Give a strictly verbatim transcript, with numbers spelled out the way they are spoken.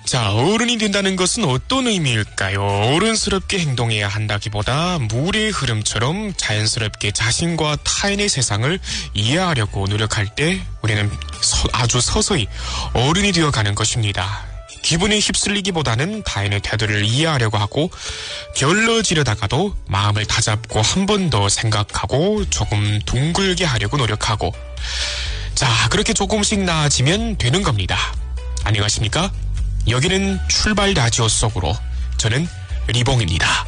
자, 어른이 된다는 것은 어떤 의미일까요? 어른스럽게 행동해야 한다기보다 물의 흐름처럼 자연스럽게 자신과 타인의 세상을 이해하려고 노력할 때 우리는 서, 아주 서서히 어른이 되어가는 것입니다. 기분에 휩쓸리기보다는 타인의 태도를 이해하려고 하고 게을러지려다가도 마음을 다잡고 한 번 더 생각하고 조금 둥글게 하려고 노력하고, 자, 그렇게 조금씩 나아지면 되는 겁니다. 안녕하십니까? 여기는 출발 라디오 속으로, 저는 리봉입니다.